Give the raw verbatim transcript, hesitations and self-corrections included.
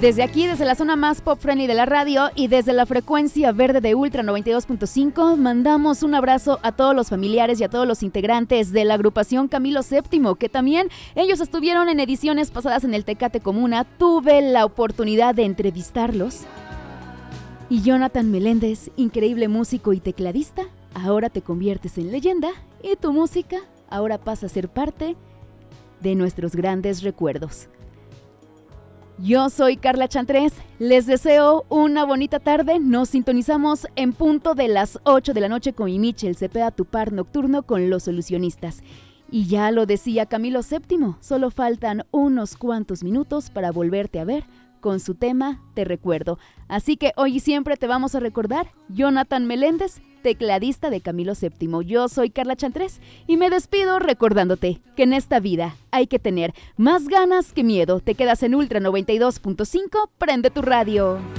Desde aquí, desde la zona más pop friendly de la radio y desde la frecuencia verde de Ultra noventa y dos punto cinco, mandamos un abrazo a todos los familiares y a todos los integrantes de la agrupación Camilo séptimo, que también ellos estuvieron en ediciones pasadas en el Tecate Comuna. Tuve la oportunidad de entrevistarlos. Y Jonathan Meléndez, increíble músico y tecladista, ahora te conviertes en leyenda y tu música ahora pasa a ser parte de nuestros grandes recuerdos. Yo soy Carla Chantrés, les deseo una bonita tarde, nos sintonizamos en punto de las ocho de la noche con mi Michel Cepeda, tu par nocturno con los solucionistas. Y ya lo decía Camilo séptimo, solo faltan unos cuantos minutos para volverte a ver con su tema Te Recuerdo. Así que hoy y siempre te vamos a recordar, Jonathan Meléndez, tecladista de Camilo séptimo. Yo soy Carla Chantrés y me despido recordándote que en esta vida hay que tener más ganas que miedo. Te quedas en Ultra noventa y dos punto cinco, prende tu radio.